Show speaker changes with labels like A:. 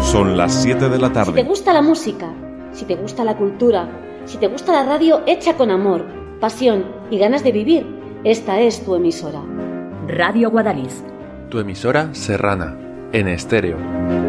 A: Son las 7 de la tarde.
B: Si te gusta la música, si te gusta la cultura, si te gusta la radio hecha con amor, pasión y ganas de vivir, esta es tu emisora.
C: Radio Guadalís.
D: Tu emisora serrana, en estéreo.